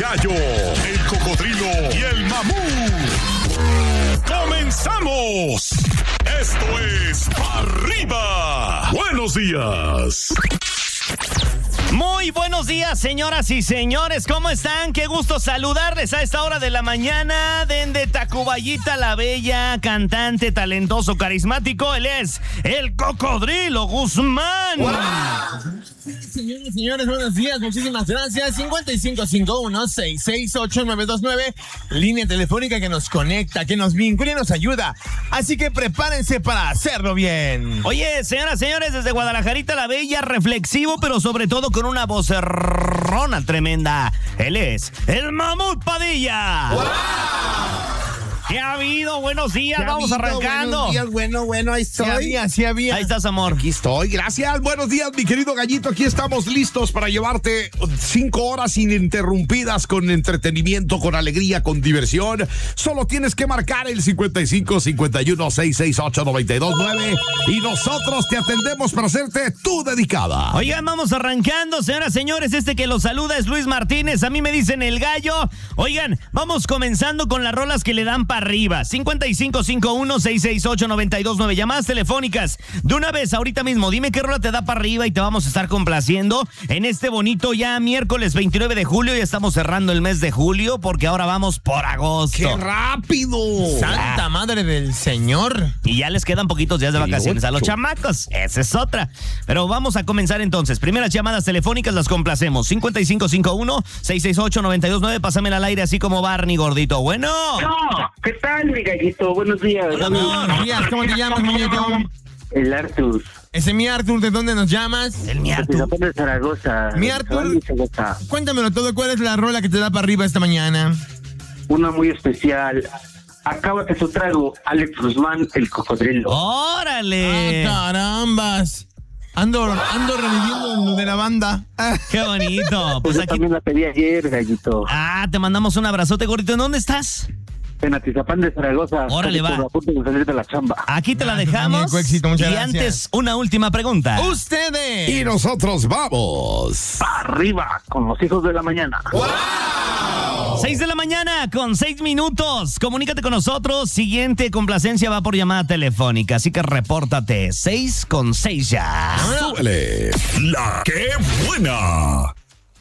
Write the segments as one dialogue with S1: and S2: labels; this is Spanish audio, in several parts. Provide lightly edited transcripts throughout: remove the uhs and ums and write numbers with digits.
S1: gallo, el cocodrilo y el mamut. ¡Comenzamos! Esto es ¡Arriba! ¡Buenos días!
S2: Muy buenos días, señoras y señores, ¿cómo están? Qué gusto saludarles a esta hora de la mañana. De Tacubayita la Bella, cantante, talentoso, carismático. Él es el Cocodrilo Guzmán.
S3: ¡Wow! Señores y señores, buenos días, muchísimas gracias. 5551-668-929, línea telefónica que nos conecta, que nos vincula y nos ayuda. Así que prepárense para hacerlo bien.
S2: Oye, señoras y señores, desde Guadalajarita la Bella, reflexivo, pero sobre todo con una vocerrona tremenda. Él es el Mamut Padilla.
S3: ¡Wow!
S2: ¿Qué ha habido? Buenos días, vamos arrancando.
S4: Buenos días, bueno, ahí estoy.
S3: Sí había.
S2: Ahí estás, amor.
S4: Aquí estoy, gracias. Buenos días, mi querido gallito. Aquí estamos listos para llevarte 5 horas ininterrumpidas con entretenimiento, con alegría, con diversión. Solo tienes que marcar el 5551-668-929 y nosotros te atendemos para hacerte tu dedicada.
S2: Oigan, vamos arrancando, señoras y señores. Este que los saluda es Luis Martínez. A mí me dicen el gallo. Oigan, vamos comenzando con las rolas que le dan para arriba. 5551-668-929. Llamadas telefónicas. De una vez, ahorita mismo, dime qué rola te da para arriba y te vamos a estar complaciendo en este bonito ya miércoles 29 de julio. Ya estamos cerrando el mes de julio porque ahora vamos por agosto.
S4: ¡Qué rápido!
S3: ¡Santa madre del Señor!
S2: Y ya les quedan poquitos días de vacaciones a los chamacos. Esa es otra. Pero vamos a comenzar entonces. Primeras llamadas telefónicas las complacemos. 5551-668-929. Pásamela al aire así como Barney Gordito. Bueno.
S5: No, ¿qué tal, mi gallito? Buenos días.
S3: Buenos días, ¿cómo te llamas, muñeco?
S5: El Artur.
S3: Ese mi Artur, ¿de dónde nos llamas?
S2: El miato.
S5: De Zaragoza.
S3: Mi Artur.
S5: Zaragoza.
S3: Cuéntamelo todo, ¿cuál es la rola que te da para arriba esta mañana?
S5: Una muy especial. Acábate su trago, Alex Guzmán, el Cocodrilo.
S2: ¡Órale!
S3: ¡Ah, carambas! Ando reviviendo lo de la banda.
S2: ¡Qué bonito! Pues
S5: Yo
S2: aquí...
S5: también la pedí ayer, gallito.
S2: te mandamos un abrazote, gordito. ¿En dónde estás?
S5: En Atizapán de Zaragoza.
S2: Órale, va.
S5: A punto de salir de la chamba.
S2: Aquí te la dejamos.
S3: muñeco, éxito, muchas
S2: y
S3: gracias.
S2: antes, una última pregunta.
S3: ¡Ustedes!
S4: Y nosotros vamos.
S5: Arriba, con los hijos de la mañana.
S2: 6 de la mañana con 6 minutos. Comunícate con nosotros. Siguiente complacencia va por llamada telefónica. Así que repórtate. 6 con 6 ya.
S4: Súbele.
S1: ¡La qué buena!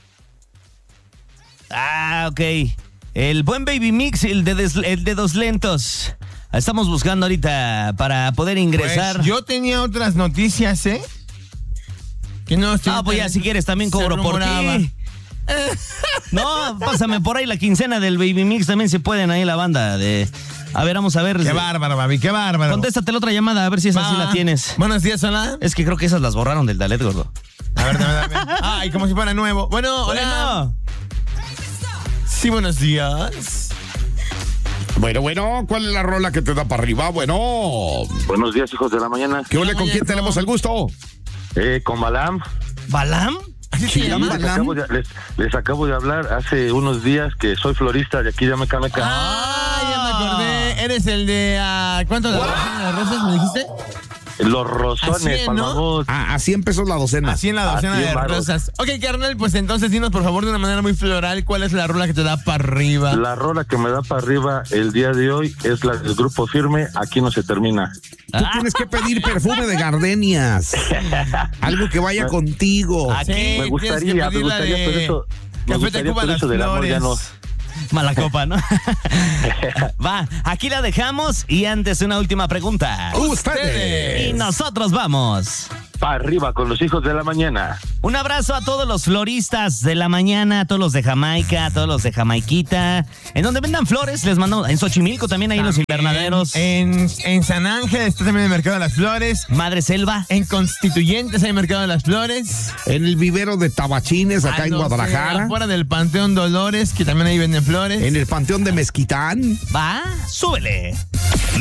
S2: Ok. El buen Baby Mix, el de dos lentos. Estamos buscando ahorita para poder ingresar.
S3: Pues yo tenía otras noticias, ¿eh? Que no estoy...
S2: Pues ya, si quieres también cobro por ti. No, pásame por ahí la quincena del Baby Mix. También se pueden ahí la banda de... A ver, vamos a ver.
S3: Qué bárbaro, Babi, qué bárbaro.
S2: Contéstate la otra llamada, a ver si esa sí la tienes.
S3: Buenos días, hola.
S2: Es que creo que esas las borraron del Dalet, gordo.
S3: A ver, dame. Ay, como si fuera nuevo. Bueno, hola. Sí, buenos días.
S4: Bueno, ¿cuál es la rola que te da para arriba? Bueno.
S5: Buenos días, hijos de la mañana.
S4: ¿Qué ole? ¿Con quién tenemos el gusto?
S5: Con Balam.
S2: ¿Balam?
S3: ¿Así se llama?
S5: Les acabo de hablar hace unos días que soy florista de aquí de Amecameca.
S3: Ya me acordé. Eres el de... ¿cuánto de las rosas me dijiste?
S5: Los rosones,
S3: Así, ¿no?
S4: Así empezó la docena.
S3: Así en la docena
S5: Así
S3: de
S5: en varos.
S3: rosas. Ok, carnal, pues entonces dinos por favor de una manera muy floral cuál es la rola que te da para arriba.
S5: La rola que me da para arriba el día de hoy es la del Grupo Firme, Aquí no se termina.
S4: Tú tienes que pedir perfume de gardenias. Algo que vaya contigo.
S2: Aquí
S5: Me gustaría, pero eso...
S3: Café Tacuba Las
S5: del amor ya no.
S3: Flores.
S2: Mala copa, ¿no? Va, aquí la dejamos y antes una última pregunta.
S4: Ustedes.
S2: Y nosotros vamos.
S5: Para arriba con los hijos de la mañana.
S2: Un abrazo a todos los floristas de la mañana, a todos los de Jamaica, a todos los de Jamaiquita. En donde vendan flores, les mando. En Xochimilco también, ahí en los invernaderos.
S3: En San Ángel está también el Mercado de las Flores.
S2: Madre Selva.
S3: En Constituyentes hay Mercado de las Flores.
S4: En el vivero de Tabachines, acá en Guadalajara.
S3: Afuera del Panteón Dolores, que también ahí venden flores.
S4: En el Panteón de Mezquitán.
S2: Va, súbele.